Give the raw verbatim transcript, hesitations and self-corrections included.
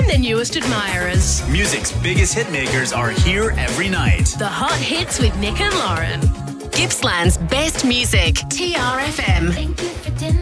and their newest admirers. Music's biggest hit makers are here every night. The Hot Hits with Nick and Lauren. Gippsland's best music. T R F M. Thank you for dinner.